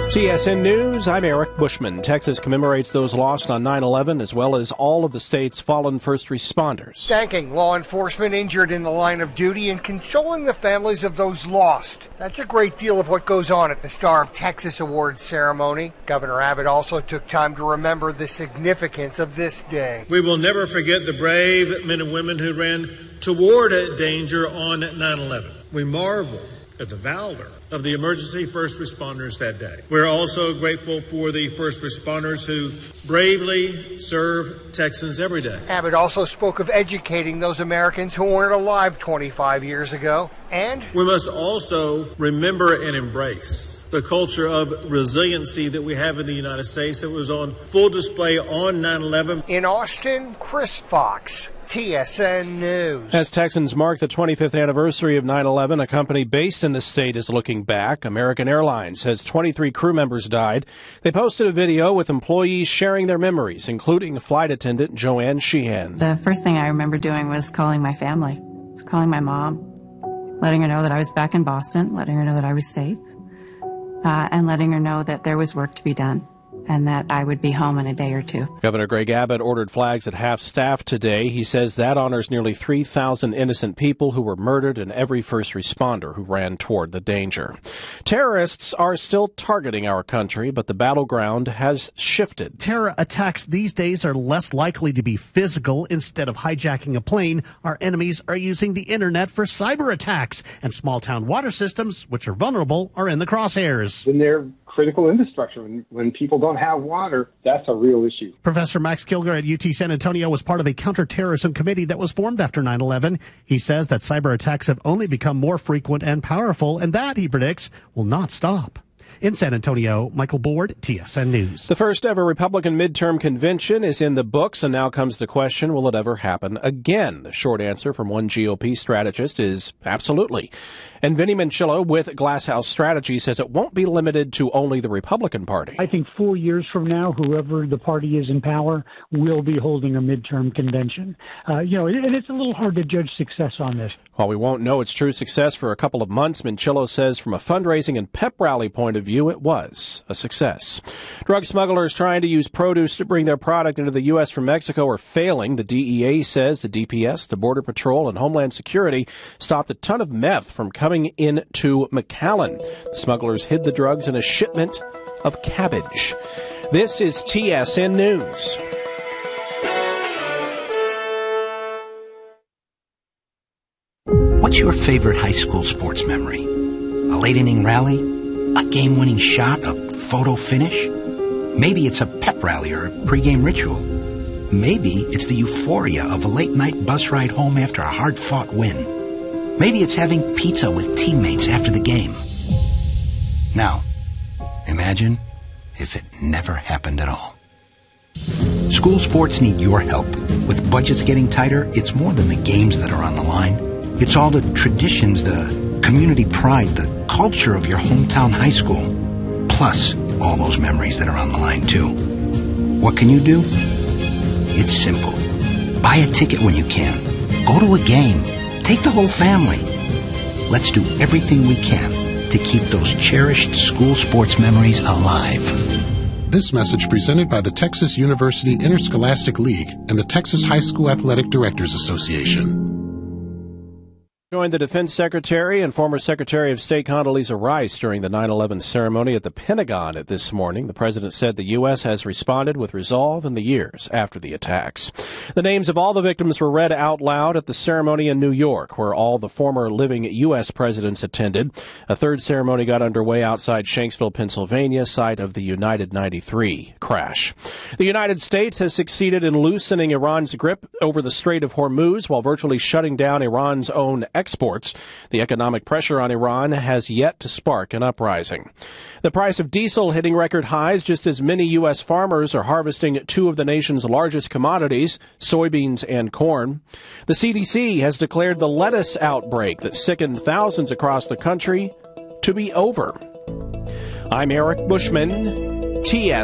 TSN News, I'm Eric Bushman. Texas commemorates those lost on 9/11 as well as all of the state's fallen first responders. Thanking law enforcement injured in the line of duty and consoling the families of those lost. That's a great deal of what goes on at the Star of Texas Awards ceremony. Governor Abbott also took time to remember the significance of this day. We will never forget the brave men and women who ran toward danger on 9/11. We marvel at the valor of the emergency first responders that day. We're also grateful for the first responders who bravely serve Texans every day. Abbott also spoke of educating those Americans who weren't alive 25 years ago. And we must also remember and embrace the culture of resiliency that we have in the United States that was on full display on 9/11. In Austin, Chris Fox, TSN News. As Texans mark the 25th anniversary of 9/11, a company based in the state is looking back. American Airlines says 23 crew members died. They posted a video with employees sharing their memories, including flight attendant Joanne Sheehan. The first thing I remember doing was calling my family. I was calling my mom, letting her know that I was back in Boston, letting her know that I was safe, and letting her know that there was work to be done and that I would be home in a day or two. Governor Greg Abbott ordered flags at half staff today. He says that honors nearly 3,000 innocent people who were murdered and every first responder who ran toward the danger. Terrorists are still targeting our country, but the battleground has shifted. Terror attacks these days are less likely to be physical. Instead of hijacking a plane, our enemies are using the internet for cyber attacks, and small-town water systems, which are vulnerable, are in the crosshairs. When they're critical infrastructure, when people don't have water, that's a real issue. Professor Max Kilger at UT San Antonio was part of a counterterrorism committee that was formed after 9/11. He says that cyber attacks have only become more frequent and powerful, and that, he predicts, will not stop. In San Antonio, Michael Board, TSN News. The first ever Republican midterm convention is in the books, and now comes the question, will it ever happen again? The short answer from one GOP strategist is absolutely. And Vinny Mancillo with Glasshouse Strategy says it won't be limited to only the Republican Party. I think 4 years from now, whoever the party is in power will be holding a midterm convention. And it's a little hard to judge success on this. While we won't know its true success for a couple of months, Mancillo says from a fundraising and pep rally point of view, it was a success. Drug smugglers trying to use produce to bring their product into the U.S. from Mexico are failing. The DEA says the DPS, the Border Patrol, and Homeland Security stopped a ton of meth from coming into McAllen. The smugglers hid the drugs in a shipment of cabbage. This is TSN News. What's your favorite high school sports memory? A late-inning rally? A game-winning shot? A photo finish? Maybe it's a pep rally or a pregame ritual. Maybe it's the euphoria of a late-night bus ride home after a hard-fought win. Maybe it's having pizza with teammates after the game. Now, imagine if it never happened at all. School sports need your help. With budgets getting tighter, it's more than the games that are on the line. It's all the traditions, the community pride, the culture of your hometown high school, plus all those memories that are on the line too. What can you do? It's simple. Buy a ticket when you can. Go to a game. Take the whole family. Let's do everything we can to keep those cherished school sports memories alive. This message presented by the Texas University Interscholastic League and the Texas High School Athletic Directors Association. Joined the Defense Secretary and former Secretary of State Condoleezza Rice during the 9/11 ceremony at the Pentagon this morning. The president said the U.S. has responded with resolve in the years after the attacks. The names of all the victims were read out loud at the ceremony in New York, where all the former living U.S. presidents attended. A third ceremony got underway outside Shanksville, Pennsylvania, site of the United 93 crash. The United States has succeeded in loosening Iran's grip over the Strait of Hormuz while virtually shutting down Iran's own exports. The economic pressure on Iran has yet to spark an uprising. The price of diesel hitting record highs just as many U.S. farmers are harvesting two of the nation's largest commodities, soybeans and corn. The CDC has declared the lettuce outbreak that sickened thousands across the country to be over. I'm Eric Bushman, TS.